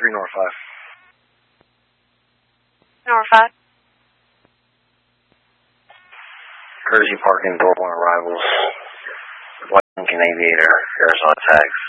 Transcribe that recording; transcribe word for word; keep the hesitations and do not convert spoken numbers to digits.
three North five. North five. Courtesy parking, door one arrivals. White Lincoln Aviator, Arizona tags.